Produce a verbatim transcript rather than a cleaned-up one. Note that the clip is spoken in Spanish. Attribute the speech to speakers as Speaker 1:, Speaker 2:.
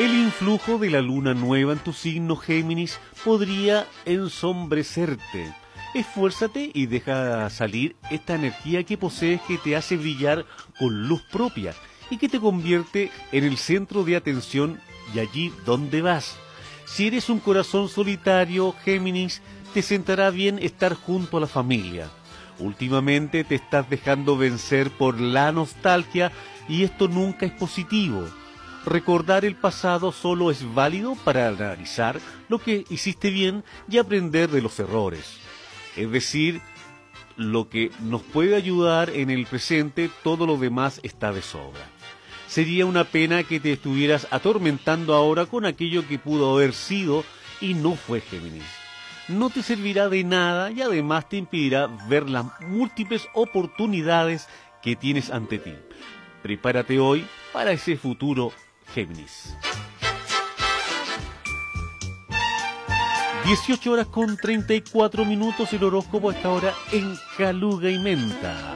Speaker 1: El influjo de la luna nueva en tu signo Géminis podría ensombrecerte. Esfuérzate y deja salir esta energía que posees, que te hace brillar con luz propia y que te convierte en el centro de atención y allí donde vas. Si eres un corazón solitario, Géminis, te sentará bien estar junto a la familia. Últimamente te estás dejando vencer por la nostalgia y esto nunca es positivo. Recordar el pasado solo es válido para analizar lo que hiciste bien y aprender de los errores. Es decir, lo que nos puede ayudar en el presente, todo lo demás está de sobra. Sería una pena que te estuvieras atormentando ahora con aquello que pudo haber sido y no fue, Géminis. No te servirá de nada y además te impedirá ver las múltiples oportunidades que tienes ante ti. Prepárate hoy para ese futuro, Géminis. dieciocho horas con treinta y cuatro minutos, el horóscopo a esta hora en Caluga y Menta.